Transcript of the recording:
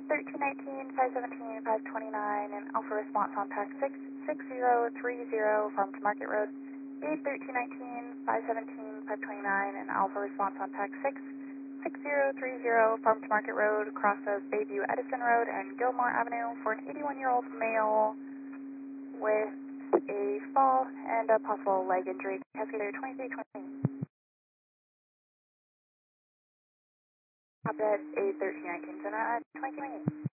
1319, 517, 529, and Alpha response on tax 66030 from to Market Road. 1319, 517, 529, and Alpha response on tax 66030 from to Market Road, crosses Bayview Edison Road and Gilmore Avenue for an 81-year-old male with a fall and a possible leg injury. Cascade 2320. Copy that, 1319, center at 2028.